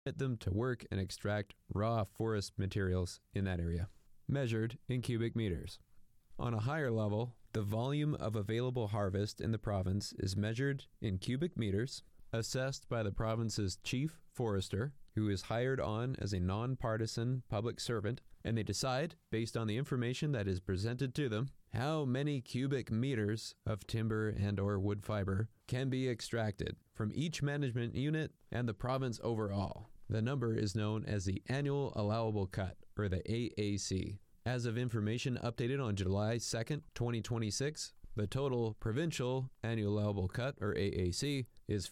permit them to work and extract raw forest materials in that area, measured in cubic meters. On a higher level, the volume of available harvest in the province is measured in cubic meters, assessed by the province's chief forester, who is hired on as a non-partisan public servant, and they decide, based on the information that is presented to them, how many cubic meters of timber and or wood fiber can be extracted from each management unit and the province overall. The number is known as the Annual Allowable Cut, or the AAC. As of information updated on July 2nd, 2026, the total provincial annual allowable cut, or AAC, is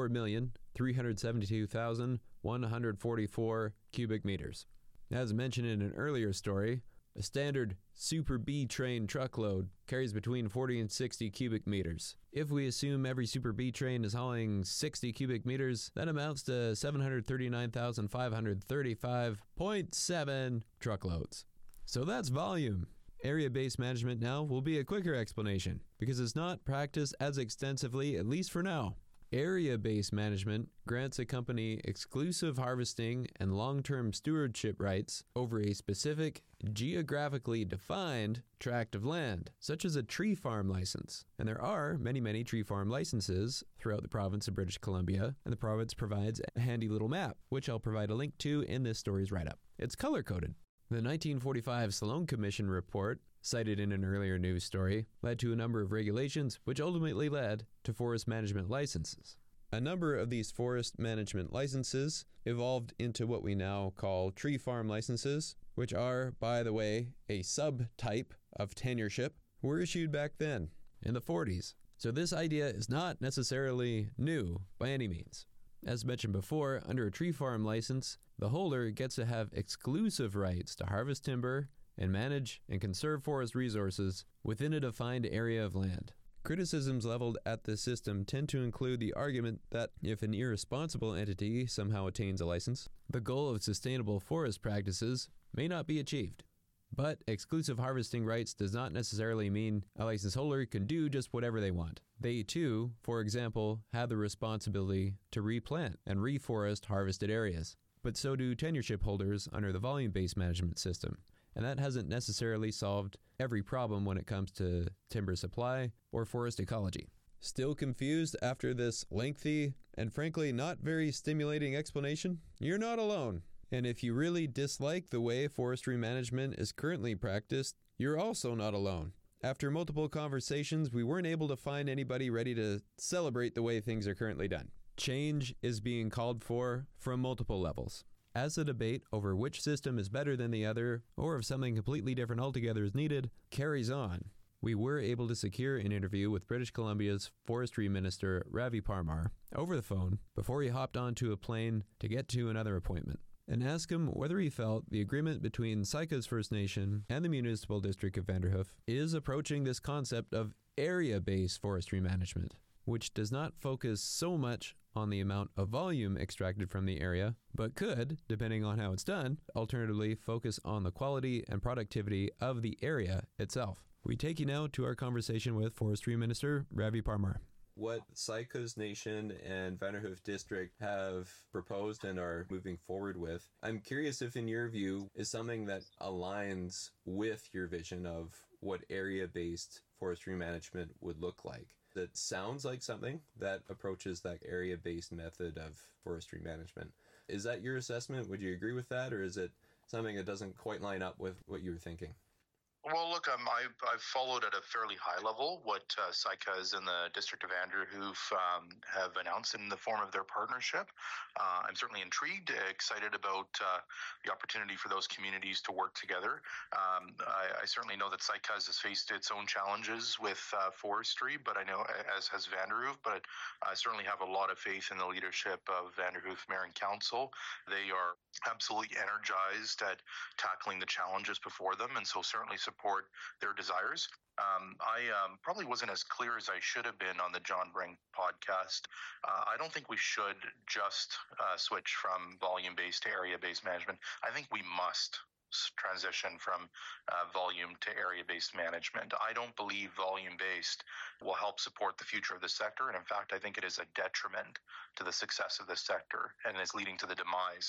44,372,144 cubic meters. As mentioned in an earlier story, a standard Super B train truckload carries between 40 and 60 cubic meters. If we assume every Super B train is hauling 60 cubic meters, that amounts to 739,535.7 truckloads. So that's volume. Area-based management now will be a quicker explanation because it's not practiced as extensively, at least for now. Area-based management grants a company exclusive harvesting and long-term stewardship rights over a specific, geographically defined tract of land, such as a tree farm license. And there are many tree farm licenses throughout the province of British Columbia, and the province provides a handy little map, which I'll provide a link to in this story's write-up. It's color-coded. The 1945 Sloan Commission report, cited in an earlier news story, led to a number of regulations which ultimately led to forest management licenses. A number of these forest management licenses evolved into what we now call tree farm licenses, which are, by the way, a subtype of tenureship, were issued back then, in the 40s. So this idea is not necessarily new by any means. As mentioned before, under a tree farm license, the holder gets to have exclusive rights to harvest timber and manage and conserve forest resources within a defined area of land. Criticisms leveled at this system tend to include the argument that if an irresponsible entity somehow attains a license, the goal of sustainable forest practices may not be achieved. But exclusive harvesting rights does not necessarily mean a license holder can do just whatever they want. They too, for example, have the responsibility to replant and reforest harvested areas. But so do tenureship holders under the volume-based management system. And that hasn't necessarily solved every problem when it comes to timber supply or forest ecology. Still confused after this lengthy and frankly not very stimulating explanation? You're not alone. And if you really dislike the way forestry management is currently practiced, you're also not alone. After multiple conversations, we weren't able to find anybody ready to celebrate the way things are currently done. Change is being called for from multiple levels. As the debate over which system is better than the other, or if something completely different altogether is needed, carries on, we were able to secure an interview with British Columbia's Forestry Minister Ravi Parmar over the phone before he hopped onto a plane to get to another appointment, and ask him whether he felt the agreement between Tsakos First Nation and the Municipal District of Vanderhoof is approaching this concept of area-based forestry management, which does not focus so much on the amount of volume extracted from the area, but could, depending on how it's done, alternatively focus on the quality and productivity of the area itself. We take you now to our conversation with Forestry Minister Ravi Parmar. What Tsakos Nation and Vanderhoof District have proposed and are moving forward with, I'm curious if in your view is something that aligns with your vision of what area-based forestry management would look like. That sounds like something that approaches that area-based method of forestry management. Is that your assessment? Would you agree with that, or is it something that doesn't quite line up with what you were thinking? Well, look, I've followed at a fairly high level what Tsakos and the District of Vanderhoof have announced in the form of their partnership. I'm certainly intrigued, excited about the opportunity for those communities to work together. I certainly know that Tsakos has faced its own challenges with forestry, but I know as has Vanderhoof, but I certainly have a lot of faith in the leadership of Vanderhoof Mayor and Council. They are absolutely energized at tackling the challenges before them, and so certainly support their desires. I probably wasn't as clear as I should have been on the John Brink podcast. I don't think we should just switch from volume-based to area-based management. I think we must transition from volume to area-based management. I don't believe volume-based will help support the future of the sector. And in fact, I think it is a detriment to the success of the sector and is leading to the demise